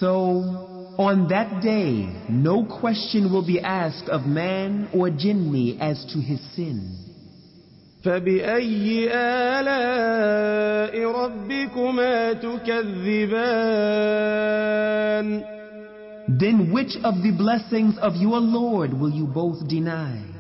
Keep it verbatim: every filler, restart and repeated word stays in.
So, on that day, no question will be asked of man or jinni as to his sin. فَبِأَيِّ آلَاءِ رَبِّكُمَا تُكَذِّبَانِ Then which of the blessings of your Lord will you both deny?